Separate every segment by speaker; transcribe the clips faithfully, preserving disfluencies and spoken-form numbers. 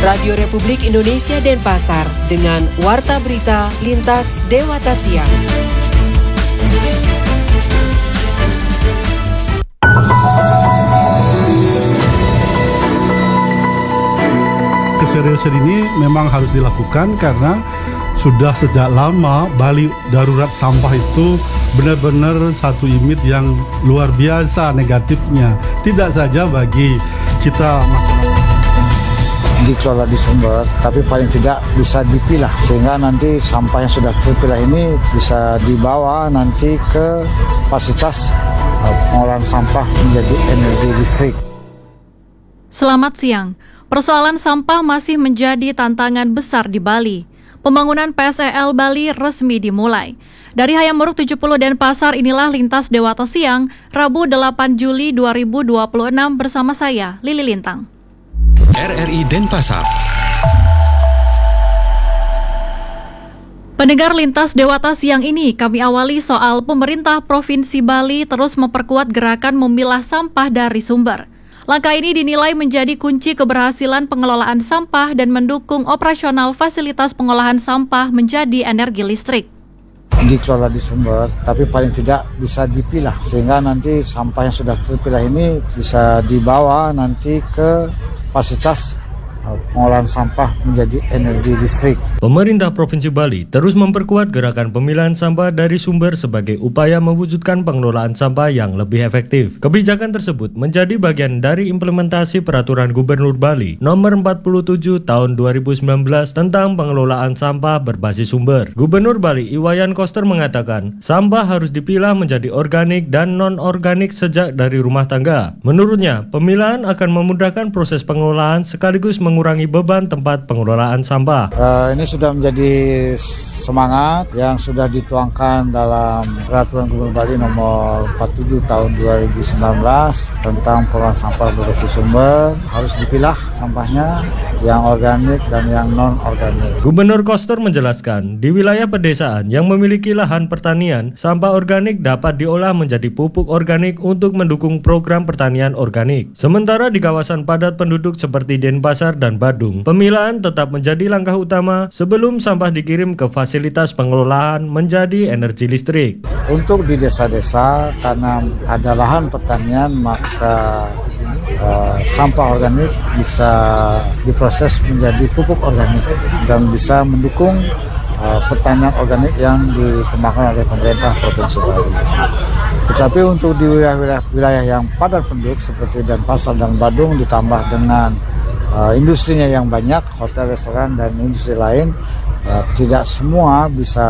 Speaker 1: Radio Republik Indonesia Denpasar dengan Warta Berita Lintas Dewata Siang.
Speaker 2: Keseriusan ini memang harus dilakukan karena sudah sejak lama Bali darurat sampah itu benar-benar satu image yang luar biasa negatifnya. Tidak saja bagi kita masyarakat
Speaker 3: dikelola di sumber, tapi paling tidak bisa dipilah sehingga nanti sampah yang sudah terpilah ini bisa dibawa nanti ke fasilitas pengolahan sampah menjadi energi listrik.
Speaker 4: Selamat siang. Persoalan sampah masih menjadi tantangan besar di Bali. Pembangunan P S E L Bali resmi dimulai. Dari Hayam Buruk tujuh puluh Denpasar, inilah Lintas Dewata Siang, Rabu delapan Juli dua ribu dua puluh enam bersama saya, Lili Lintang.
Speaker 5: R R I Denpasar.
Speaker 4: Pendengar Lintas Dewata Siang ini, kami awali soal pemerintah Provinsi Bali terus memperkuat gerakan memilah sampah dari sumber. Langkah ini dinilai menjadi kunci keberhasilan pengelolaan sampah dan mendukung operasional fasilitas pengolahan sampah menjadi energi listrik.
Speaker 3: Dikelola di sumber, tapi paling tidak bisa dipilah sehingga nanti sampah yang sudah terpilah ini bisa dibawa nanti ke fasilitas pengolahan sampah menjadi energi listrik.
Speaker 6: Pemerintah Provinsi Bali terus memperkuat gerakan pemilahan sampah dari sumber sebagai upaya mewujudkan pengelolaan sampah yang lebih efektif. Kebijakan tersebut menjadi bagian dari implementasi Peraturan Gubernur Bali Nomor empat puluh tujuh Tahun dua ribu sembilan belas tentang pengelolaan sampah berbasis sumber. Gubernur Bali Iwayan Koster mengatakan, sampah harus dipilah menjadi organik dan non-organik sejak dari rumah tangga. Menurutnya, pemilahan akan memudahkan proses pengelolaan sekaligus mengurangi mengurangi beban tempat pengelolaan sampah.
Speaker 3: Uh, ini sudah menjadi semangat yang sudah dituangkan dalam Peraturan Gubernur Bali Nomor empat puluh tujuh Tahun dua ribu sembilan belas tentang pengelolaan sampah berbasis sumber. Harus dipilah sampahnya yang organik dan yang non-organik.
Speaker 6: Gubernur Koster menjelaskan, di wilayah pedesaan yang memiliki lahan pertanian, sampah organik dapat diolah menjadi pupuk organik untuk mendukung program pertanian organik. Sementara di kawasan padat penduduk seperti Denpasar dan Badung, pemilahan tetap menjadi langkah utama sebelum sampah dikirim ke fasilitas pengelolaan menjadi energi listrik.
Speaker 3: Untuk di desa-desa, karena ada lahan pertanian, maka uh, sampah organik bisa diproses menjadi pupuk organik dan bisa mendukung uh, pertanian organik yang dikembangkan oleh pemerintah Provinsi Bali. Tetapi untuk di wilayah-wilayah wilayah yang padat penduduk seperti Denpasar dan Badung ditambah dengan Uh, industrinya yang banyak, hotel, restoran, dan industri lain, uh, tidak semua bisa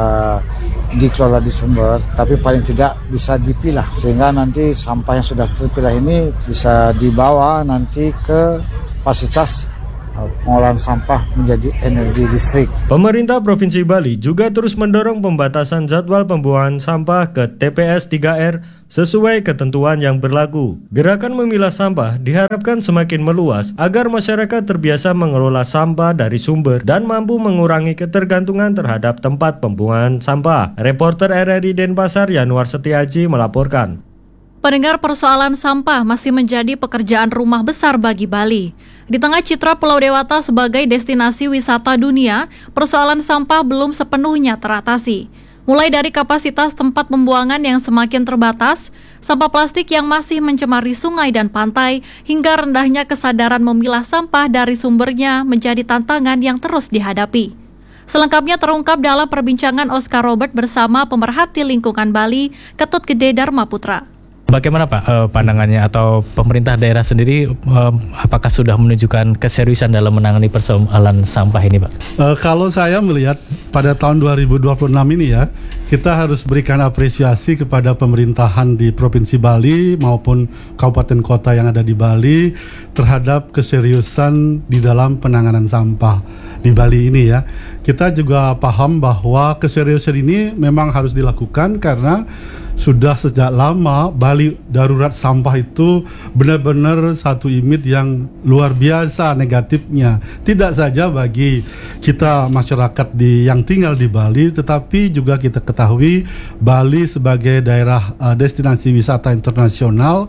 Speaker 3: dikelola di sumber, tapi paling tidak bisa dipilah sehingga nanti sampah yang sudah terpilah ini bisa dibawa nanti ke fasilitas pengolahan sampah menjadi energi listrik.
Speaker 6: Pemerintah Provinsi Bali juga terus mendorong pembatasan jadwal pembuangan sampah ke T P S tiga R sesuai ketentuan yang berlaku. Gerakan memilah sampah diharapkan semakin meluas agar masyarakat terbiasa mengelola sampah dari sumber dan mampu mengurangi ketergantungan terhadap tempat pembuangan sampah. Reporter R R I Denpasar Yanuar Setiaji melaporkan.
Speaker 4: Pendengar, persoalan sampah masih menjadi pekerjaan rumah besar bagi Bali. Di tengah citra Pulau Dewata sebagai destinasi wisata dunia, persoalan sampah belum sepenuhnya teratasi. Mulai dari kapasitas tempat pembuangan yang semakin terbatas, sampah plastik yang masih mencemari sungai dan pantai, hingga rendahnya kesadaran memilah sampah dari sumbernya menjadi tantangan yang terus dihadapi. Selengkapnya terungkap dalam perbincangan Oscar Robert bersama pemerhati lingkungan Bali, Ketut Gede Dharma Putra.
Speaker 7: Bagaimana Pak eh, pandangannya atau pemerintah daerah sendiri eh, apakah sudah menunjukkan keseriusan dalam menangani persoalan sampah ini Pak?
Speaker 2: Uh, kalau saya melihat pada tahun dua ribu dua puluh enam ini ya, kita harus berikan apresiasi kepada pemerintahan di Provinsi Bali maupun kabupaten kota yang ada di Bali terhadap keseriusan di dalam penanganan sampah di Bali ini ya. Kita juga paham bahwa keseriusan ini memang harus dilakukan karena sudah sejak lama Bali darurat sampah itu benar-benar satu image yang luar biasa negatifnya. Tidak saja bagi kita masyarakat di yang tinggal di Bali, tetapi juga kita ketahui Bali sebagai daerah uh, destinasi wisata internasional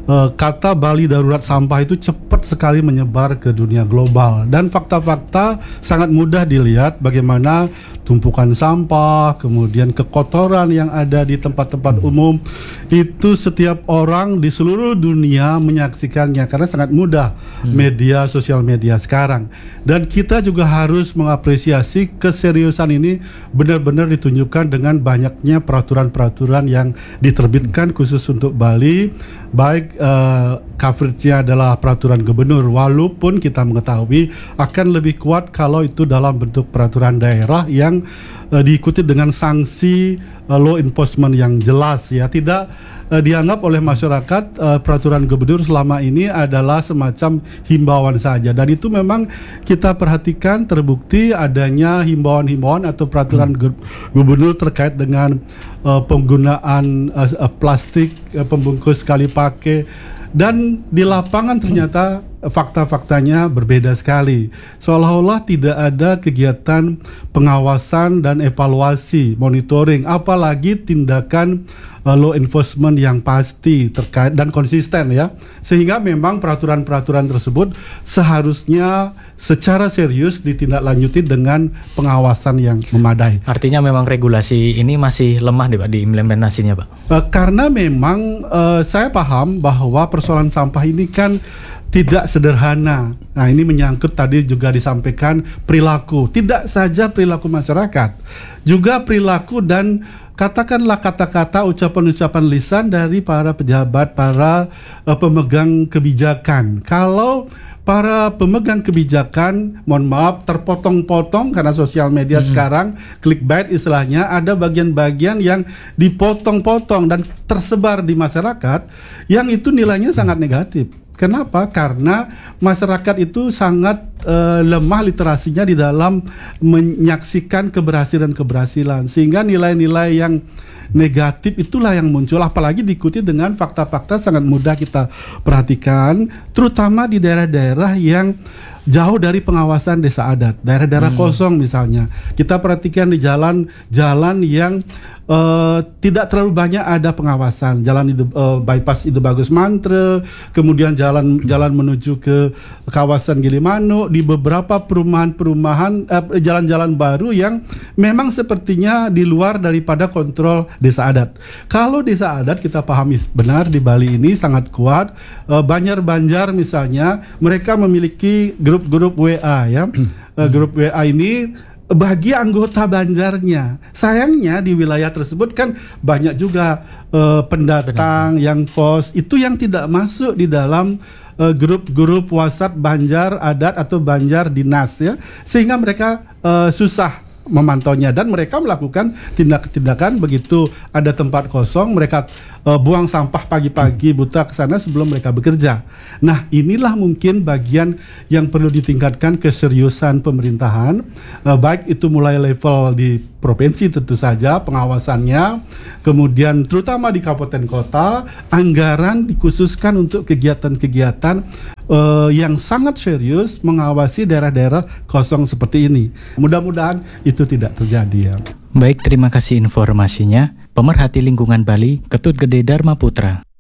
Speaker 2: uh, kata Bali darurat sampah itu cepat sekali menyebar ke dunia global, dan fakta-fakta sangat mudah dilihat bagaimana tumpukan sampah, kemudian kekotoran yang ada di tempat-tempat umum itu setiap orang di seluruh dunia menyaksikannya karena sangat mudah hmm. media sosial media sekarang. Dan kita juga harus mengapresiasi keseriusan ini benar-benar ditunjukkan dengan banyaknya peraturan-peraturan yang diterbitkan khusus untuk Bali, baik uh, coverage-nya adalah peraturan gubernur, walaupun kita mengetahui akan lebih kuat kalau itu dalam bentuk peraturan daerah yang uh, diikuti dengan sanksi uh, law enforcement yang jelas ya. Tidak uh, dianggap oleh masyarakat uh, peraturan gubernur selama ini adalah semacam himbauan saja, dan itu memang kita perhatikan terbukti adanya himbauan-himbauan atau peraturan hmm. gubernur terkait dengan uh, penggunaan uh, uh, plastik uh, pembungkus sekali pakai, dan di lapangan ternyata fakta-faktanya berbeda sekali. Seolah-olah tidak ada kegiatan pengawasan dan evaluasi, monitoring, apalagi tindakan uh, law enforcement yang pasti terkait dan konsisten ya. Sehingga memang peraturan-peraturan tersebut seharusnya secara serius ditindaklanjuti dengan pengawasan yang memadai.
Speaker 7: Artinya memang regulasi ini masih lemah deh Pak di implementasinya Pak.
Speaker 2: Uh, karena memang uh, saya paham bahwa persoalan sampah ini kan tidak sederhana. Nah, ini menyangkut tadi juga disampaikan perilaku. Tidak saja perilaku masyarakat, juga perilaku dan katakanlah kata-kata, ucapan-ucapan lisan dari para pejabat, para uh, pemegang kebijakan. Kalau para pemegang kebijakan, mohon maaf, terpotong-potong karena sosial media hmm. sekarang, clickbait istilahnya, ada bagian-bagian yang dipotong-potong dan tersebar di masyarakat, yang itu nilainya sangat negatif. Kenapa? Karena masyarakat itu sangat uh, lemah literasinya di dalam menyaksikan keberhasilan-keberhasilan, sehingga nilai-nilai yang negatif itulah yang muncul, apalagi diikuti dengan fakta-fakta sangat mudah kita perhatikan, terutama di daerah-daerah yang jauh dari pengawasan desa adat, daerah-daerah hmm. kosong misalnya. Kita perhatikan di jalan-jalan yang uh, tidak terlalu banyak ada pengawasan, jalan itu uh, bypass itu bagus Mantre, kemudian jalan jalan menuju ke kawasan Gilimanuk, di beberapa perumahan-perumahan uh, jalan-jalan baru yang memang sepertinya di luar daripada kontrol desa adat. Kalau desa adat kita pahami benar di Bali ini sangat kuat, uh, Banjar-Banjar misalnya, mereka memiliki grup-grup W A ya. uh, grup W A ini bagi anggota Banjarnya. Sayangnya di wilayah tersebut kan banyak juga uh, pendatang Benar. yang kos, itu yang tidak masuk di dalam uh, grup-grup WhatsApp Banjar adat atau Banjar dinas ya, sehingga mereka uh, susah memantaunya, dan mereka melakukan tindak-tindakan begitu ada tempat kosong mereka uh, buang sampah pagi-pagi buta ke sana sebelum mereka bekerja. Nah, inilah mungkin bagian yang perlu ditingkatkan keseriusan pemerintahan, uh, baik itu mulai level di provinsi tentu saja pengawasannya, kemudian terutama di kabupaten kota anggaran dikhususkan untuk kegiatan-kegiatan uh, yang sangat serius mengawasi daerah-daerah kosong seperti ini. Mudah-mudahan itu tidak terjadi ya.
Speaker 7: Baik, terima kasih informasinya. Pemerhati Lingkungan Bali, Ketut Gede Dharma Putra.